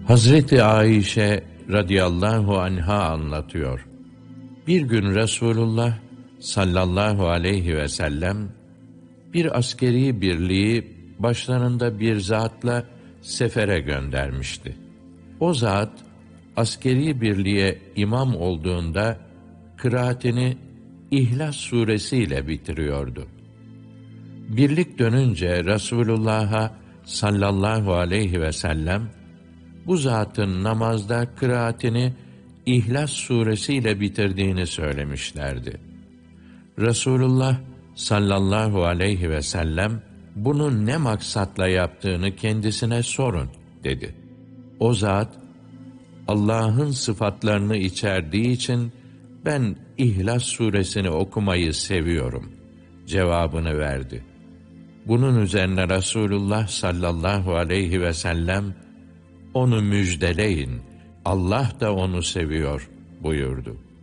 Hazreti Ayşe radıyallahu anha anlatıyor. Bir gün Resulullah sallallahu aleyhi ve sellem bir askeri birliği başlarında bir zatla sefere göndermişti. O zat askeri birliğe imam olduğunda kıraatini İhlas suresiyle bitiriyordu. Birlik dönünce Resulullah'a sallallahu aleyhi ve sellem bu zatın namazda kıraatini İhlas suresiyle bitirdiğini söylemişlerdi. Resulullah sallallahu aleyhi ve sellem bunu ne maksatla yaptığını kendisine sorun dedi. O zat Allah'ın sıfatlarını içerdiği için ben İhlas suresini okumayı seviyorum cevabını verdi. Bunun üzerine Resulullah sallallahu aleyhi ve sellem onu müjdeleyin, Allah da onu seviyor buyurdu.